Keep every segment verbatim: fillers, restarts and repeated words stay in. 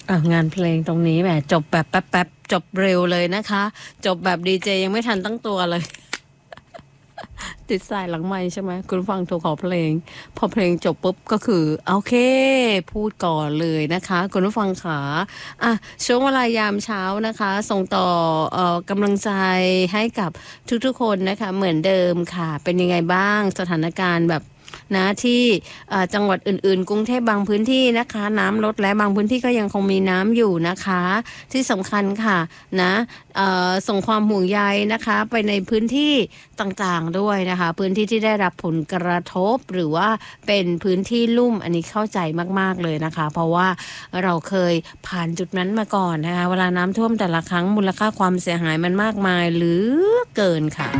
อ่ะงานเพลงตรงนี้แหมจบแบบแป๊บๆจบเร็วเลยนะคะจบแบบดีเจยังไม่ทันตั้งตัวเลยติดสายหลังไมค์ใช่ไหมคุณฟังโทรขอเพลงพอเพลงจบปุ๊บก็คือโอเคพูดก่อนเลยนะคะคุณผู้ฟังขาอ่ะช่วงเวลายามเช้านะคะส่งต่อเอ่อกำลังใจให้กับทุกๆคนนะคะเหมือนเดิมค่ะเป็นยังไงบ้างสถานการณ์แบบนะที่จังหวัดอื่นๆกรุงเทพบางพื้นที่นะคะน้ำลดและบางพื้นที่ก็ยังคงมีน้ำอยู่นะคะที่สำคัญค่ะนะส่งความห่วงใยนะคะไปในพื้นที่ต่างๆด้วยนะคะพื้นที่ที่ได้รับผลกระทบหรือว่าเป็นพื้นที่ลุ่มอันนี้เข้าใจมากๆเลยนะคะเพราะว่าเราเคยผ่านจุดนั้นมาก่อนนะคะเวลาน้ำท่วมแต่ละครั้งมูลค่าความเสียหายมันมากมายเหลือเกินค่ะ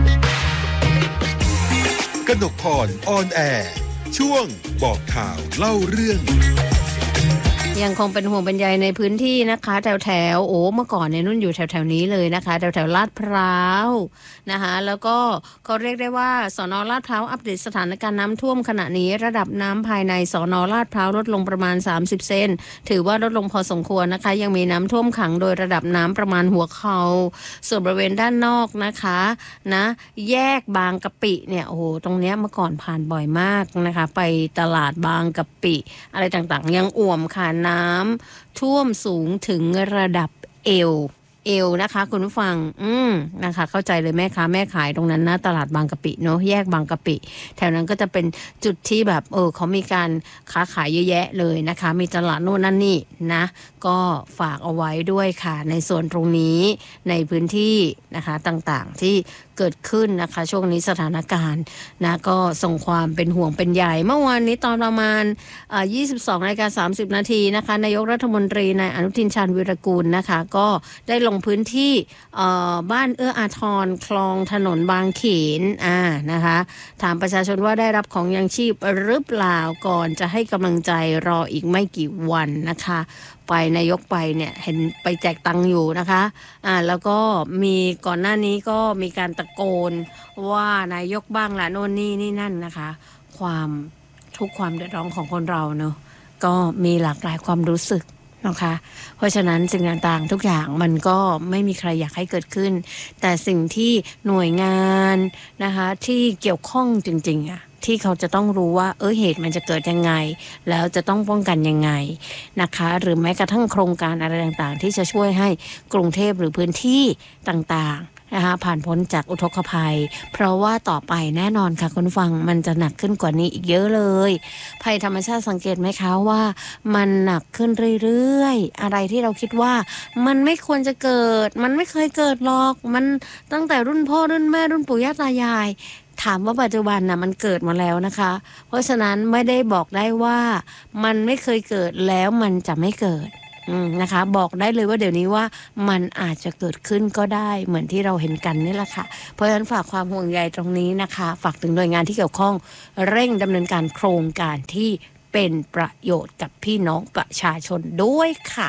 กนกพรออนแอร์ช่วงบอกข่าวเล่าเรื่องยังคงเป็นห่วงเป็นใยในพื้นที่นะคะแถวแถวโอ้เมื่อก่อนเนี่ยนุ่นอยู่แถวแถวนี้เลยนะคะแถวแถวลาดพร้าวนะคะแล้วก็เขาเรียกได้ว่าสน.ลาดพร้าวอัปเดตสถานการณ์น้ำท่วมขณะนี้ระดับน้ำภายในสน.ลาดพร้าวลดลงประมาณสามสิบเซนถือว่าลดลงพอสมควรนะคะยังมีน้ำท่วมขังโดยระดับน้ำประมาณหัวเข่าส่วนบริเวณด้านนอกนะคะนะแยกบางกะปิเนี่ยโอ้โหตรงเนี้ยเมื่อก่อนผ่านบ่อยมากนะคะไปตลาดบางกะปิอะไรต่างๆยังอ่วมค่ะน้ำท่วมสูงถึงระดับเอวเอวนะคะคุณผู้ฟังอืมนะคะเข้าใจเลยแม่ค้าแม่ขายตรงนั้นนะตลาดบางกะปิเนาะแยกบางกะปิแถวนั้นก็จะเป็นจุดที่แบบเออเขามีการค้าขายเยอะแยะเลยนะคะมีตลาดโน่นนั่นนี่นะก็ฝากเอาไว้ด้วยค่ะในส่วนตรงนี้ในพื้นที่นะคะต่างๆที่เกิดขึ้นนะคะช่วงนี้สถานการณ์นะก็ส่งความเป็นห่วงเป็นใยเมื่อวานนี้ตอนประมาณอ่า ยี่สิบสองนาฬิกาสามสิบนาทีนะคะนายกรัฐมนตรีนายอนุทินชาญวิรากูลนะคะก็ได้ลงพื้นที่บ้านเอื้ออาทรคลองถนนบางเขนอ่านะคะถามประชาชนว่าได้รับของยังชีพหรือเปล่าก่อนจะให้กำลังใจรออีกไม่กี่วันนะคะไปนายกไปเนี่ยเห็นไปแจกตังค์อยู่นะคะอ่าแล้วก็มีก่อนหน้านี้ก็มีการตะโกนว่านายกบ้างละโน่นนี่นี่นั่นนะคะความทุกความเดือดร้อนของคนเราเนอะก็มีหลากหลายความรู้สึกนะคะเพราะฉะนั้นสิ่งต่างๆทุกอย่างมันก็ไม่มีใครอยากให้เกิดขึ้นแต่สิ่งที่หน่วยงานนะคะที่เกี่ยวข้องจริงๆอะที่เขาจะต้องรู้ว่าเออเหตุมันจะเกิดยังไงแล้วจะต้องป้องกันยังไงนะคะหรือแม้กระทั่งโครงการอะไรต่างๆที่จะช่วยให้กรุงเทพหรือพื้นที่ต่างๆนะคะผ่านพ้นจากอุทกภัยเพราะว่าต่อไปแน่นอนค่ะคุณฟังมันจะหนักขึ้นกว่านี้อีกเยอะเลยภัยธรรมชาติสังเกตไหมคะว่ามันหนักขึ้นเรื่อยๆอะไรที่เราคิดว่ามันไม่ควรจะเกิดมันไม่เคยเกิดหรอกมันตั้งแต่รุ่นพ่อรุ่นแม่รุ่นปู่ย่าตายายถามว่าปัจจุบันนะมันเกิดมาแล้วนะคะเพราะฉะนั้นไม่ได้บอกได้ว่ามันไม่เคยเกิดแล้วมันจะไม่เกิดนะคะบอกได้เลยว่าเดี๋ยวนี้ว่ามันอาจจะเกิดขึ้นก็ได้เหมือนที่เราเห็นกันนี่แหละค่ะเพราะฉะนั้นฝากความห่วงใยตรงนี้นะคะฝากถึงหน่วยงานที่เกี่ยวข้องเร่งดำเนินการโครงการที่เป็นประโยชน์กับพี่น้องประชาชนด้วยค่ะ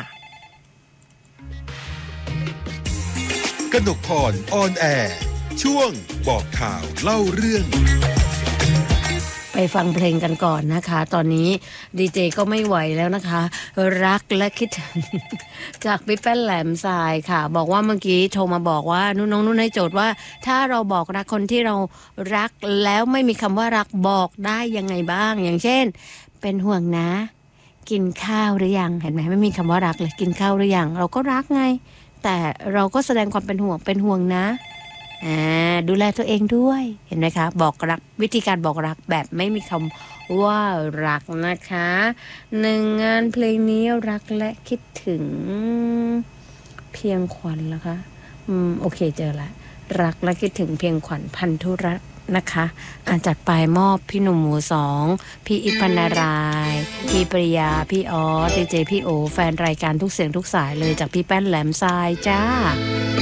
กนกพรออนแอร์ช่วงบอกข่าวเล่าเรื่องไปฟังเพลงกันก่อนนะคะตอนนี้ดีเจก็ไม่ไหวแล้วนะคะรักและคิดถึงจากพี่แป้นแหลมทรายค่ะบอกว่าเมื่อกี้โทรมาบอกว่านุ่นน้องนุ่นให้โจทย์ว่าถ้าเราบอกรักคนที่เรารักแล้วไม่มีคำว่ารักบอกได้ยังไงบ้างอย่างเช่นเป็นห่วงนะกินข้าวหรือยังเห็นไหมไม่มีคำว่ารักเลยกินข้าวหรือยังเราก็รักไงแต่เราก็แสดงความเป็นห่วงเป็นห่วงนะอ่าดูแลตัวเองด้วยเห็นไหมคะบอกรักวิธีการบอกรักแบบไม่มีคำว่ารักนะคะหนึ่งงานเพลงนี้รักและคิดถึงเพียงขวัญเหรอคะอืมโอเคเจอละรักและคิดถึงเพียงขวัญพันธุรัตน์นะคะอ่านจัดไปมอบพี่หนุ่มหมูสองพี่อิปนารายพี่ปริยาพี่ออสดีเจพี่โอแฟนรายการทุกเสียงทุกสายเลยจากพี่แป้นแหลมทรายจ้า